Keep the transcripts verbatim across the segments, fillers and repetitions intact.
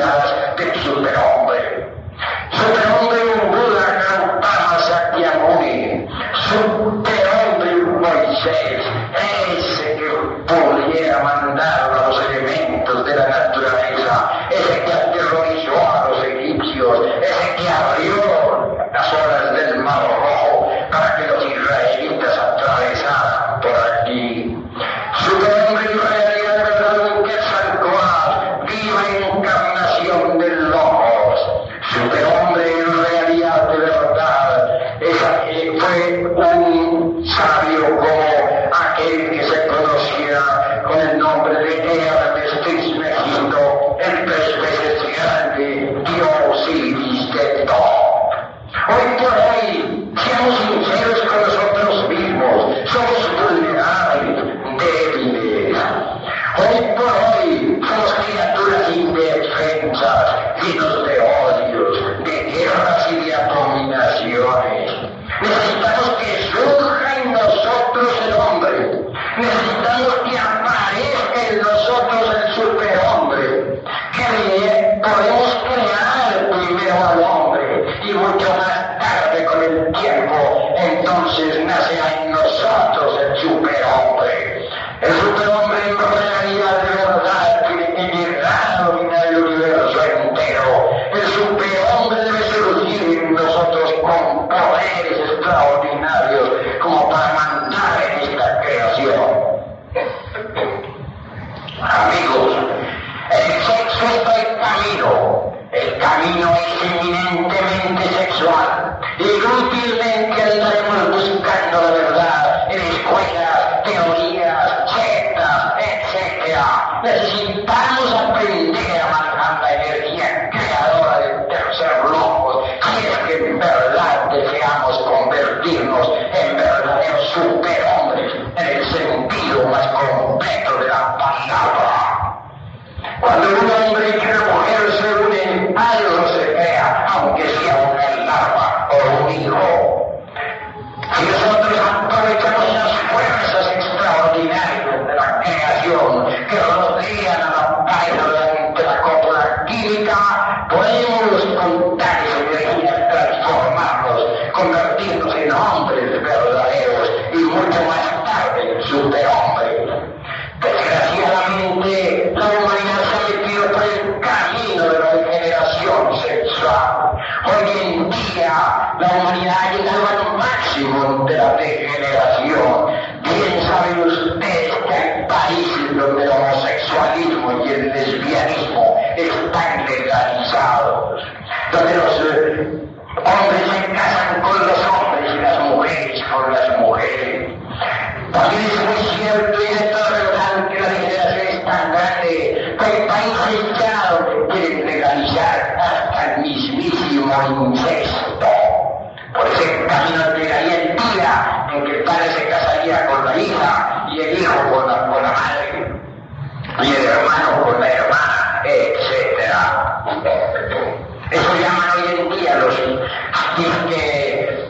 vidas del superhombre. Superhombre un Buda Gautama Sakyamuni, superhombre un Moisés, ese que pudiera mandar a los elementos de la naturaleza, ese que aterrorizó a los egipcios, ese que abrió las olas del Mar Rojo para que los israelitas atravesaran por aquí. Superhombre en realidad de verdad un Quetzalcóatl, viva encarnación del Logos. Superhombre en realidad de verdad esa, eh, fue un sabio como aquel que se conocía con el nombre de Hermes Trismegisto, el tres veces grande dios Iris de Thoth. Hoy por hoy, seamos sinceros con nosotros mismos, somos vulnerables, débiles. Hoy por hoy, somos criaturas indefensas, llenos de odios, de guerras y de abominaciones. Necesitamos que surja en nosotros el hombre. Necesitamos que aparezca en nosotros el superhombre. Que podemos crear primero al hombre y mucho más tarde con el tiempo entonces nacerá en nosotros el superhombre. El superhombre en realidad de verdad tiene que llegar a dominar el universo entero. El superhombre debe surgir en nosotros con poderes extraordinarios como para mandar en esta creación. Amigos, el sexo está el camino. El camino es eminentemente sexual. Inútilmente andaremos buscando la verdad en escuelas, teorías, sectas, etcétera. Necesitamos aprender a manejar la energía creadora del tercer logos si es que en verdad deseamos convertirnos en verdaderos superhombres en el sentido más completo de la palabra. Cuando un hombre y una mujer se unen, algo se crea, aunque sea una larva o un hijo. Si nosotros aprovechamos las fuerzas extraordinarias de la creación que rodean a la pared de la cópula química, podemos con tales energías transformarnos, convertirnos en hombres verdaderos y mucho más tarde en superhombres. Desgraciadamente, la humanidad se ha metido por el camino de la degeneración sexual. Hoy en día, la humanidad ha llegado al máximo de la degeneración. Bien saben ustedes que hay países donde el homosexualismo y el lesbianismo están legalizados, donde los eh, hombres se casan con los hombres y las mujeres con las mujeres. También es muy cierto y de todo verdad que la degeneración es tan grande que hay países ya donde quieren legalizar hasta el mismísimo incesto. Por ese camino llegaría el día en que el padre se casaría con la hija y el hijo con la, con la madre y el hermano con la hermana, etcétera. Eso llaman hoy en día los que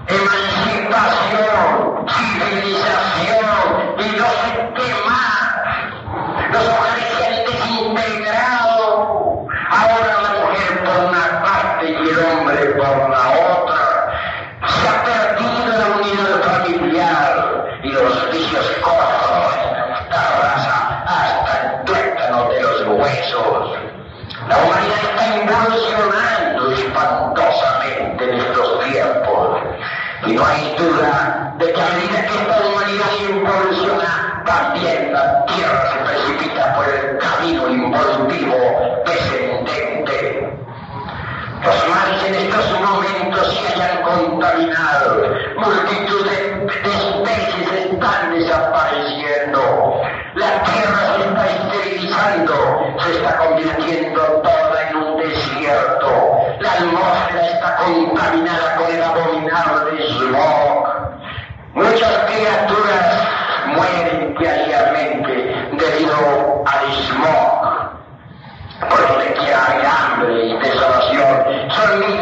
emancipación, civilización y no sé qué más. Los hogares se han desintegrado. Ahora la mujer por una parte y el hombre por la otra. Se ha perdido la unidad familiar y los vicios corroen a esta raza hasta el tuétano de los huesos. La humanidad está involucionando espantosamente en estos tiempos. Y no hay duda de que a medida que esta humanidad involuciona, también la Tierra se precipita por el camino involutivo descendente. Los mares en estos momentos se hayan contaminado, multitud de, de especies están desapareciendo, la Tierra se está esterilizando, se está convirtiendo toda en un desierto, la atmósfera está contaminada con el abominable smog. Muchas criaturas mueren diariamente debido al smog. Por donde quiera hay hambre y desolación. Son